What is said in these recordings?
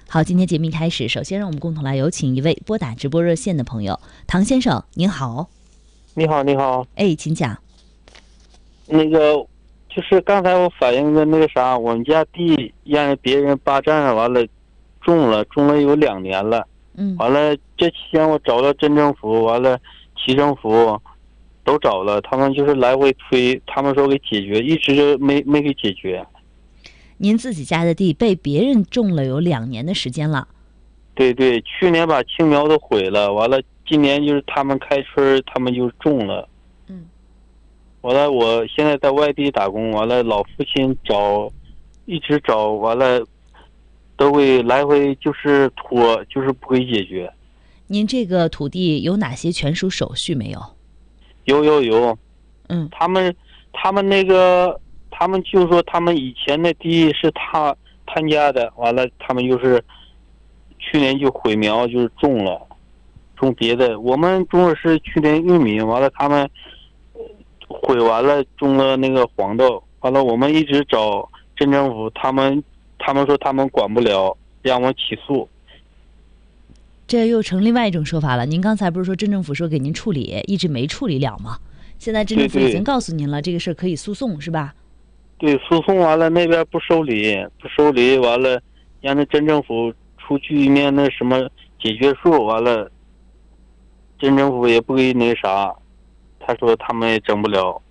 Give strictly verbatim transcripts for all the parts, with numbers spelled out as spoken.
好，今天节目一开始，首先让我们共同来有请一位拨打直播热线的朋友，唐先生，您好。 你好，你好。 哎，请讲。 那个，就是刚才我反映的那个啥，我们家地让别人霸占了，完了，种了，种了有两年了。 嗯。 完了，这期间我找了镇政府，完了，区政府，都找了，他们就是来回推，他们说给解决，一直就没没给解决。 您自己家的地被别人种了有两年的时间了。 对对，去年把青苗都毁了，完了今年就是他们开春，他们就种了。 嗯。 完了，我现在在外地打工，完了老父亲找，一直找，完了，都会来回就是拖，就是不给解决。 您这个土地有哪些权属手续没有？ 有有有。 嗯。 他们他们那个。他们就说他们以前的地是他他家的，完了他们又是去年就毁苗，就是种了，种别的。我们种的是去年玉米，完了他们毁完了，种了那个黄豆，完了我们一直找镇政府，他们他们说他们管不了，让我起诉。 这又成另外一种说法了。您刚才不是说镇政府说给您处理，一直没处理了吗？现在镇政府已经告诉您了， 对对， 这个事儿可以诉讼，是吧？ 对，诉讼完了那边不受理，不受理完了，让那镇政府出具一面那什么解决书，完了，镇政府也不给那啥，他说他们也整不了。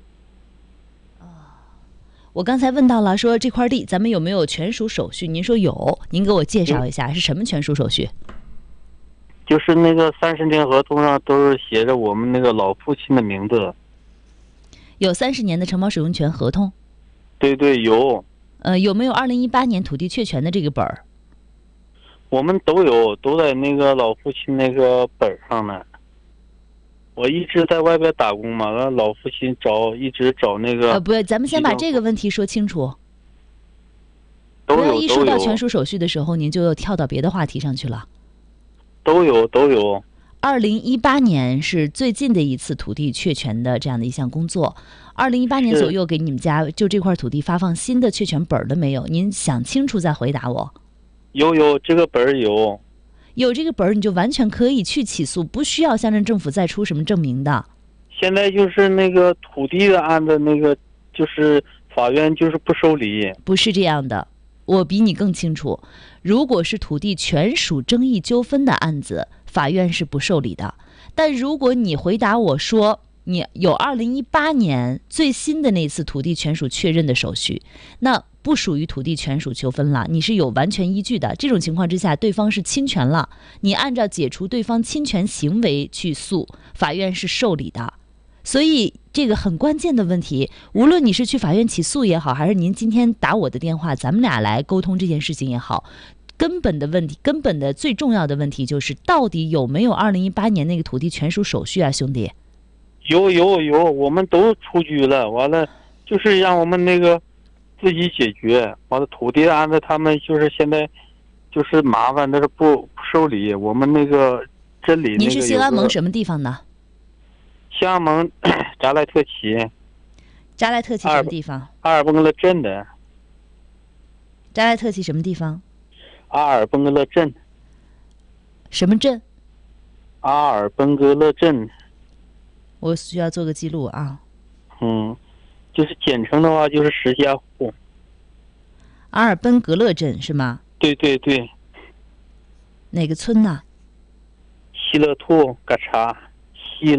我刚才问到了，说这块地咱们有没有权属手续？您说有，您给我介绍一下是什么权属手续？ 就是那个三十年合同上都是写着我们那个老父亲的名字。 有三十年的承包使用权合同。 对对，有。 呃，有没有二零一八年土地确权的这个本儿？ 我们都有，都在那个老父亲那个本上呢。我一直在外边打工嘛，那老父亲找一直找那个。 呃，不，咱们先把这个问题说清楚。 都有， 不要一说到都有权属手续的时候，您就又跳到别的话题上去了。 都有，都有。 二零一八年是最近的一次土地确权的这样的一项工作。二零一八年左右给你们家就这块土地发放新的确权本了没有？您想清楚再回答我。 有有，这个本儿有。 有这个本儿你就完全可以去起诉，不需要乡镇政府再出什么证明的。 现在就是那个土地的案子，那个就是法院就是不受理。 不是这样的，我比你更清楚。如果是土地权属争议纠纷的案子，法院是不受理的。但如果你回答我说你有二零一八年最新的那次土地权属确认的手续，那不属于土地权属纠纷了，你是有完全依据的。这种情况之下，对方是侵权了，你按照解除对方侵权行为去诉，法院是受理的。所以这个很关键的问题，无论你是去法院起诉也好，还是您今天打我的电话，咱们俩来沟通这件事情也好，根本的问题，根本的最重要的问题就是到底有没有二零一八年那个土地权属手续啊，兄弟？ 有有有，我们都出局了，完了就是让我们那个自己解决。完了土地的案子他们就是现在就是麻烦，但是不不受理。我们那个镇里那个您是兴安盟什么地方的？ 兴安盟扎莱特旗。 扎莱特旗什么地方？ 阿尔奔格勒镇的。 扎莱特旗什么地方？ 阿尔奔格勒镇。 什么镇？ 阿尔奔格勒镇。 我需要做个记录啊。 嗯，就是简称的话就是石家户。 阿尔奔格勒镇是吗？ 对对对。 哪个村呢？ 西勒兔嘎查。